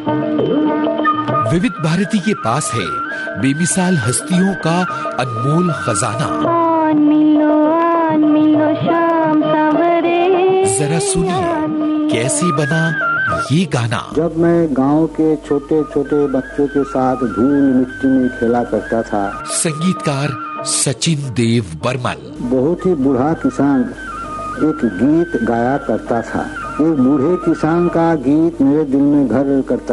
विविध भारती के पास है बेमिसाल हस्तियों का अनमोल खजाना। शाम सवेरे जरा सुनिए कैसे बना ये गाना। जब मैं गांव के छोटे छोटे बच्चों के साथ धूल मिट्टी में खेला करता था। संगीतकार सचिन देव बर्मन। बहुत ही बूढ़ा किसान एक गीत गाया करता था। एक बूढ़े किसान का गीत मेरे दिल में घर करता